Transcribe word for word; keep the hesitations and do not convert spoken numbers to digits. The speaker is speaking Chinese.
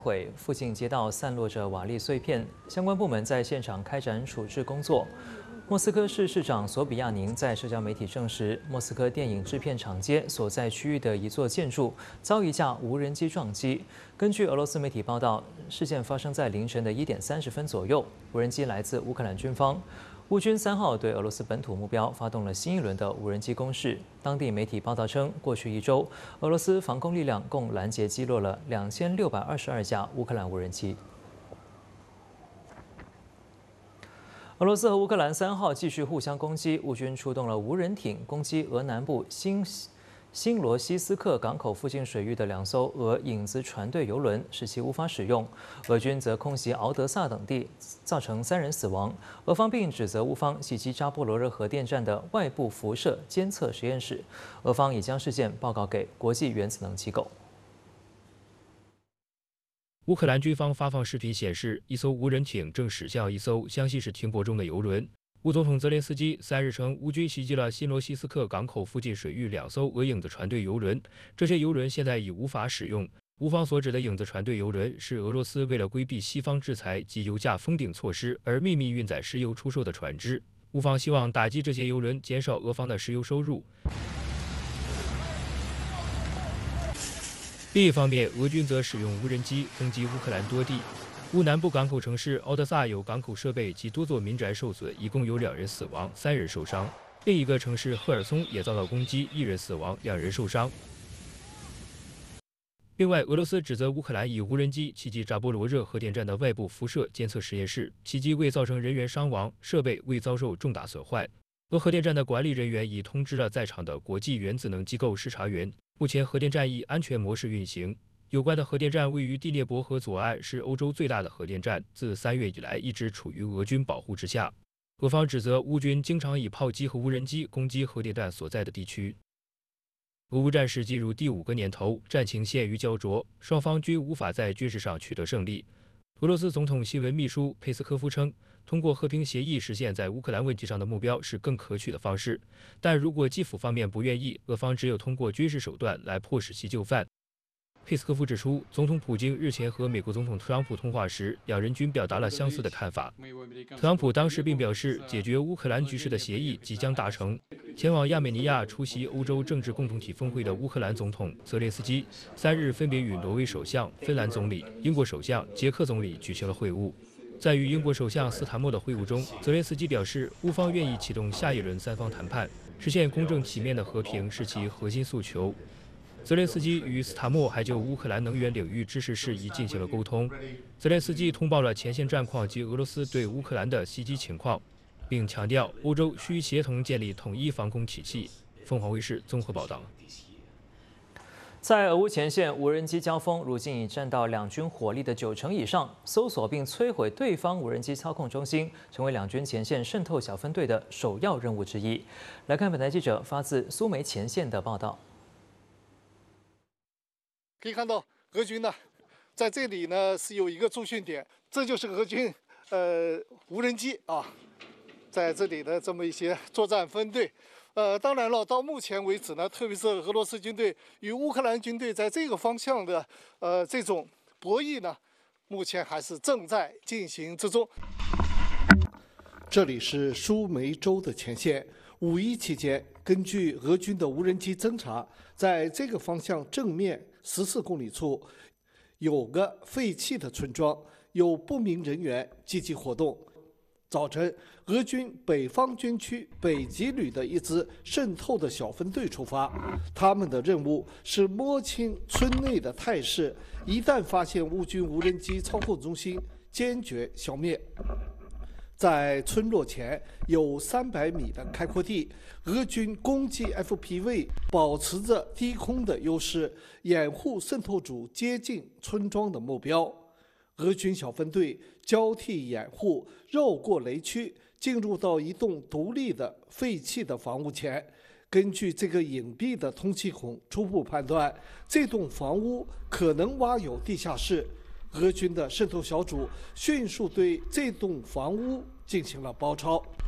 毁附近街道散落着瓦砾碎片，相关部门在现场开展处置工作。莫斯科市市长索比亚宁在社交媒体证实，莫斯科电影制片厂街所在区域的一座建筑遭一架无人机撞击。根据俄罗斯媒体报道，事件发生在凌晨的一点三十分左右，无人机来自乌克兰军方。 乌军三号对俄罗斯本土目标发动了新一轮的无人机攻势。当地媒体报道称，过去一周，俄罗斯防空力量共拦截击落了两千六百二十二架乌克兰无人机。俄罗斯和乌克兰三号继续互相攻击，乌军出动了无人艇攻击俄南部新。 新罗西斯克港口附近水域的两艘俄影子船队游轮，使其无法使用。俄军则空袭敖德萨等地，造成三人死亡。俄方并指责乌方袭击扎波罗热核电站的外部辐射监测实验室。俄方已将事件报告给国际原子能机构。 乌克兰军方发放视频显示，一艘无人艇正驶向一艘湘西市停泊中的游轮。 乌总统泽连斯基三日称，乌军袭击了新罗西斯克港口附近水域两艘俄影子船队游轮，这些游轮现在已无法使用。乌方所指的影子船队游轮是俄罗斯为了规避西方制裁及油价封顶措施而秘密运载石油出售的船只。乌方希望打击这些游轮，减少俄方的石油收入。另一方面，俄军则使用无人机攻击乌克兰多地。 乌南部港口城市敖德萨有港口设备及多座民宅受损，一共有两人死亡，三人受伤。另一个城市赫尔松也遭到攻击，一人死亡，两人受伤。另外，俄罗斯指责乌克兰以无人机袭击扎波罗热核电站的外部辐射监测实验室，袭击未造成人员伤亡，设备未遭受重大损坏。俄核电站的管理人员已通知了在场的国际原子能机构视察员，目前核电站以安全模式运行。 有关的核电站位于第聂伯河左岸，是欧洲最大的核电站。自三月以来，一直处于俄军保护之下。俄方指责乌军经常以炮击和无人机攻击核电站所在的地区。俄乌战事进入第五个年头，战情陷于焦灼，双方均无法在军事上取得胜利。俄罗斯总统新闻秘书佩斯科夫称，通过和平协议实现在乌克兰问题上的目标是更可取的方式。但如果基辅方面不愿意，俄方只有通过军事手段来迫使其就范。 佩斯科夫指出，总统普京日前和美国总统特朗普通话时，两人均表达了相似的看法。特朗普当时并表示，解决乌克兰局势的协议即将达成。前往亚美尼亚出席欧洲政治共同体峰会的乌克兰总统泽连斯基，三日分别与挪威首相、芬兰总理、英国首相、捷克总理举行了会晤。在与英国首相斯坦默的会晤中，泽连斯基表示，乌方愿意启动下一轮三方谈判，实现公正体面的和平是其核心诉求。 泽连斯基与斯塔默还就乌克兰能源领域支持事宜进行了沟通。泽连斯基通报了前线战况及俄罗斯对乌克兰的袭击情况，并强调欧洲需协同建立统一防空体系。凤凰卫视综合报道。 在俄乌前线，无人机交锋如今已占到两军火力的九成以上，搜索并摧毁对方无人机操控中心，成为两军前线渗透小分队的首要任务之一。来看本台记者发自苏梅前线的报道。 可以看到，俄军呢，在这里呢是有一个驻训点，这就是俄军呃无人机啊，在这里的这么一些作战分队。呃，当然了，到目前为止呢，特别是俄罗斯军队与乌克兰军队在这个方向的呃这种博弈呢，目前还是正在进行之中。这里是苏梅州的前线。 五一期间，根据俄军的无人机侦察，在这个方向正面十四公里处，有个废弃的村庄，有不明人员积极活动。早晨，俄军北方军区北极旅的一支渗透的小分队出发，他们的任务是摸清村内的态势，一旦发现乌军无人机操控中心，坚决消灭。 在村落前有三百米的开阔地，俄军攻击 F P V， 保持着低空的优势，掩护渗透组接近村庄的目标。俄军小分队交替掩护，绕过雷区，进入到一栋独立的废弃的房屋前。根据这个隐蔽的通气孔，初步判断这栋房屋可能挖有地下室。 俄军的渗透小组迅速对这栋房屋进行了包抄。